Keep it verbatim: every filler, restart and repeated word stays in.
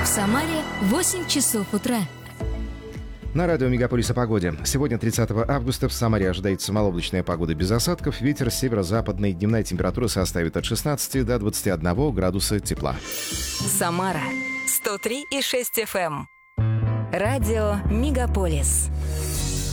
Самаре восемь часов утра. На радио «Мегаполис» о погоде. Сегодня, тридцатого августа, в Самаре ожидается малооблачная погода без осадков. Ветер северо-западный. Дневная температура составит от шестнадцати до двадцати одного градуса тепла. Самара сто три и шесть эф эм. Радио «Мегаполис».